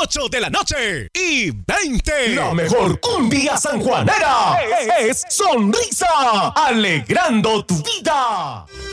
8 de la noche y 20. La mejor cumbia sanjuanera es Sonrisa, alegrando tu vida.